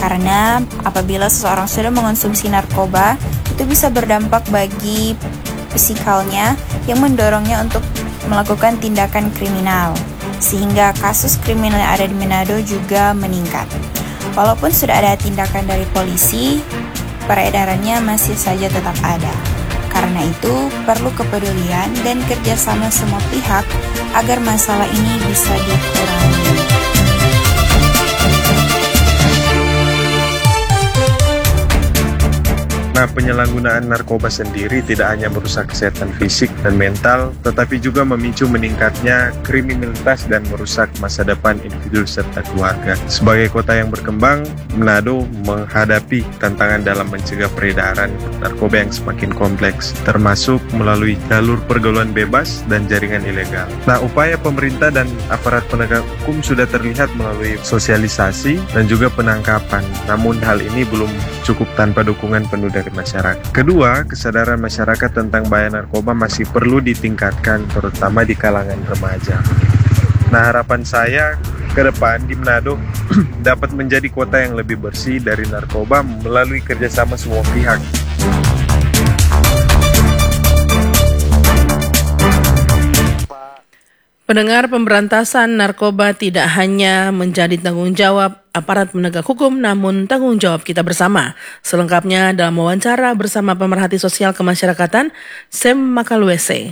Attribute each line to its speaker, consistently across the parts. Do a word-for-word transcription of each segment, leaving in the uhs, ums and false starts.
Speaker 1: Karena apabila seseorang sudah mengonsumsi narkoba, itu bisa berdampak bagi psikalnya yang mendorongnya untuk melakukan tindakan kriminal, sehingga kasus kriminal yang ada di Manado juga meningkat. Walaupun sudah ada tindakan dari polisi, peredarannya masih saja tetap ada. Karena itu, perlu kepedulian dan kerjasama semua pihak agar masalah ini bisa dikurangi.
Speaker 2: Nah, penyalahgunaan narkoba sendiri tidak hanya merusak kesehatan fisik dan mental, tetapi juga memicu meningkatnya kriminalitas dan merusak masa depan individu serta keluarga. Sebagai kota yang berkembang, Manado menghadapi tantangan dalam mencegah peredaran narkoba yang semakin kompleks, termasuk melalui jalur pergaulan bebas dan jaringan ilegal. Nah, upaya pemerintah dan aparat penegak hukum sudah terlihat melalui sosialisasi dan juga penangkapan. Namun hal ini belum cukup tanpa dukungan penuh dari masyarakat. Kedua, kesadaran masyarakat tentang bahaya narkoba masih perlu ditingkatkan, terutama di kalangan remaja. Nah, harapan saya ke depan di Manado dapat menjadi kota yang lebih bersih dari narkoba melalui kerjasama semua pihak.
Speaker 3: Pendengar, pemberantasan narkoba tidak hanya menjadi tanggung jawab aparat penegak hukum, namun tanggung jawab kita bersama. Selengkapnya dalam wawancara bersama pemerhati sosial kemasyarakatan, Sem Makalwese.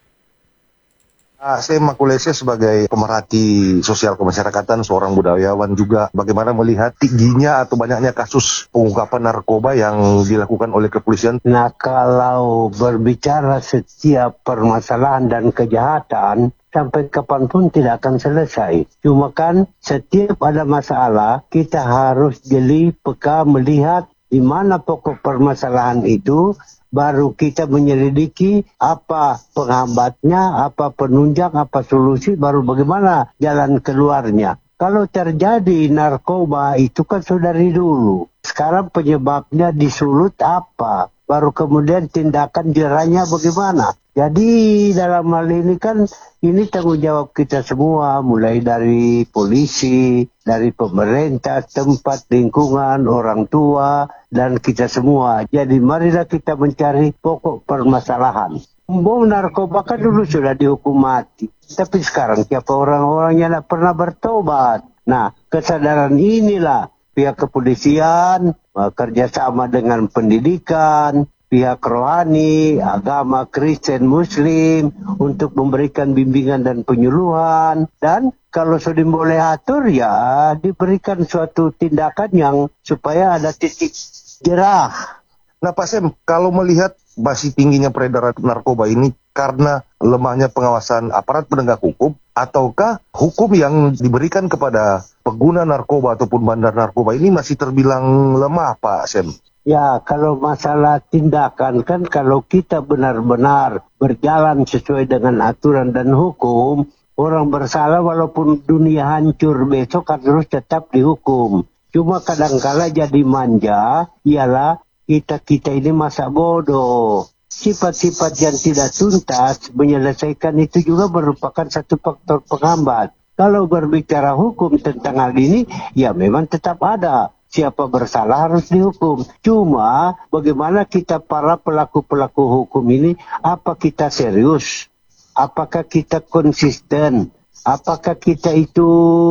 Speaker 4: Sem Makalwese sebagai pemerhati sosial kemasyarakatan, seorang budayawan juga, bagaimana melihat tingginya atau banyaknya kasus pengungkapan narkoba yang dilakukan oleh kepolisian?
Speaker 5: Nah, kalau berbicara setiap permasalahan dan kejahatan, sampai kapanpun tidak akan selesai. Cuma kan setiap ada masalah, kita harus jeli, peka, melihat di mana pokok permasalahan itu, baru kita menyelidiki apa penghambatnya, apa penunjang, apa solusi, baru bagaimana jalan keluarnya. Kalau terjadi narkoba itu kan sudah dari dulu. Sekarang penyebabnya disulut apa? Baru kemudian tindakan jerahnya bagaimana? Jadi dalam hal ini kan ini tanggung jawab kita semua, mulai dari polisi, dari pemerintah, tempat lingkungan, orang tua, dan kita semua. Jadi marilah kita mencari pokok permasalahan. Bom narkoba kan dulu sudah dihukum mati. Tapi sekarang siapa orang-orang yang tidak pernah bertobat. Nah, kesadaran inilah pihak kepolisian, kerjasama dengan pendidikan, pihak rohani, agama Kristen, Muslim, untuk memberikan bimbingan dan penyuluhan. Dan kalau sudah boleh atur, ya diberikan suatu tindakan yang supaya ada titik jerah.
Speaker 4: Nah, Pak Sem, kalau melihat masih tingginya peredaran narkoba ini karena lemahnya pengawasan aparat penegak hukum, ataukah hukum yang diberikan kepada pengguna narkoba ataupun bandar narkoba ini masih terbilang lemah, Pak Sem?
Speaker 5: Ya, kalau masalah tindakan kan kalau kita benar-benar berjalan sesuai dengan aturan dan hukum, orang bersalah walaupun dunia hancur besok harus tetap dihukum. Cuma kadangkala jadi manja, ialah kita-kita ini masa bodoh. Sifat-sifat yang tidak tuntas menyelesaikan itu juga merupakan satu faktor penghambat. Kalau berbicara hukum tentang hal ini, ya memang tetap ada. Siapa bersalah harus dihukum. Cuma bagaimana kita para pelaku-pelaku hukum ini, apa kita serius? Apakah kita konsisten? Apakah kita itu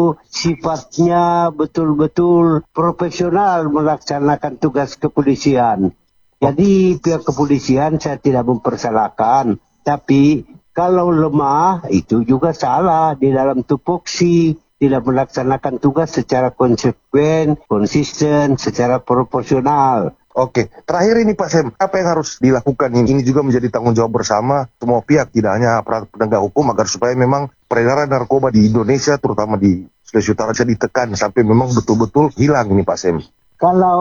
Speaker 5: sifatnya betul-betul profesional melaksanakan tugas kepolisian? Jadi pihak kepolisian saya tidak mempersalahkan. Tapi kalau lemah itu juga salah di dalam tupoksi. Tidak melaksanakan tugas secara konsekuen, konsisten, secara proporsional.
Speaker 4: Oke, terakhir ini Pak Sem, apa yang harus dilakukan? Ini juga menjadi tanggung jawab bersama semua pihak, tidak hanya aparat penegak hukum, agar supaya memang peredaran narkoba di Indonesia, terutama di Sulawesi Utara, bisa ditekan sampai memang betul-betul hilang ini Pak Sem.
Speaker 5: Kalau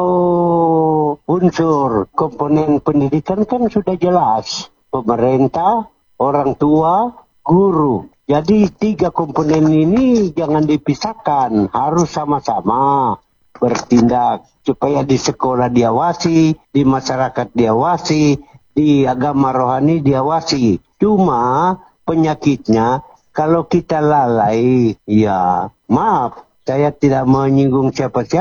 Speaker 5: unsur komponen pendidikan kan sudah jelas. Pemerintah, orang tua, guru. Jadi tiga komponen ini jangan dipisahkan, harus sama-sama bertindak supaya di sekolah diawasi, di masyarakat diawasi, di agama rohani diawasi. Cuma penyakitnya kalau kita lalai, ya maaf, saya tidak menyinggung siapa-siapa.